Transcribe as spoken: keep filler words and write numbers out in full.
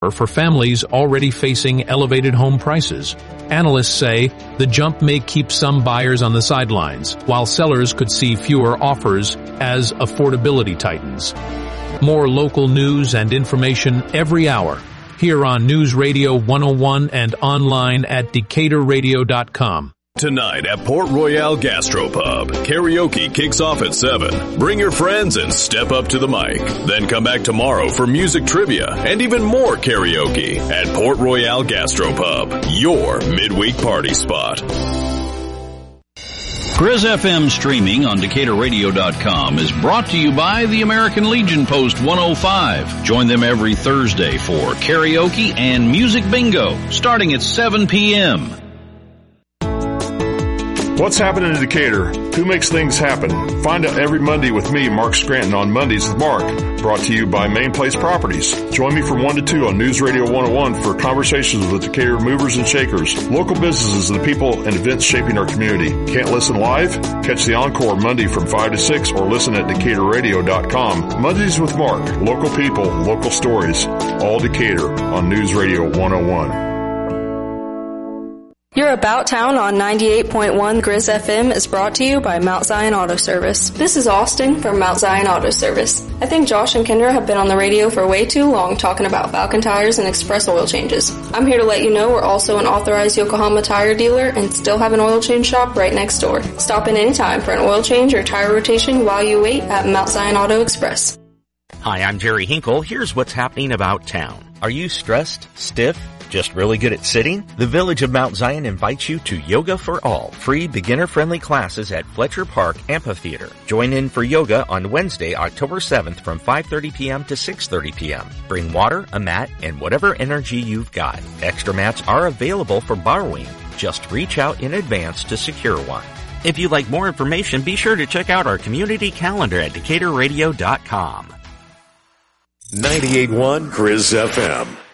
for families already facing elevated home prices. Analysts say the jump may keep some buyers on the sidelines, while sellers could see fewer offers as affordability tightens. More local news and information every hour here on News Radio one oh one and online at decatur radio dot com. Tonight at Port Royale Gastropub, karaoke kicks off at seven. Bring your friends and step up to the mic. Then come back tomorrow for music trivia and even more karaoke at Port Royale Gastropub, your midweek party spot. Grizz F M streaming on decatur radio dot com is brought to you by the American Legion Post one oh five. Join them every Thursday for karaoke and music bingo starting at seven p.m. What's happening in Decatur? Who makes things happen? Find out every Monday with me, Mark Scranton, on Mondays with Mark. Brought to you by Main Place Properties. Join me from one to two on News Radio one oh one for conversations with Decatur movers and shakers, local businesses, and the people and events shaping our community. Can't listen live? Catch the encore Monday from five to six or listen at decatur radio dot com. Mondays with Mark. Local people, local stories. All Decatur on News Radio one oh one. Your About Town on ninety-eight point one Grizz F M is brought to you by Mount Zion Auto Service. This is Austin from Mount Zion Auto Service. I think Josh and Kendra have been on the radio for way too long talking about Falcon tires and express oil changes. I'm here to let you know we're also an authorized Yokohama tire dealer and still have an oil change shop right next door. Stop in anytime for an oil change or tire rotation while you wait at Mount Zion Auto Express. Hi, I'm Jerry Hinkle. Here's what's happening about town. Are you stressed, stiff, just really good at sitting? The Village of Mount Zion invites you to Yoga for All, free beginner-friendly classes at Fletcher Park Amphitheater. Join in for yoga on Wednesday, October seventh from five thirty p.m. to six thirty p.m. Bring water, a mat, and whatever energy you've got. Extra mats are available for borrowing. Just reach out in advance to secure one. If you'd like more information, be sure to check out our community calendar at decatur radio dot com. ninety-eight point one Grizz F M.